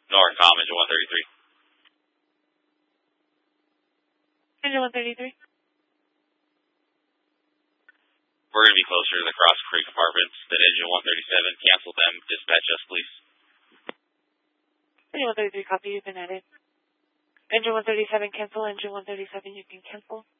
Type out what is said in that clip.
Norcom, engine 133. Engine 133. We're going to be closer to the Cross Creek apartments than engine 137. Cancel them. Dispatch us, please. Engine 133, copy. You've been added. Engine 137, cancel. Engine 137, you can cancel.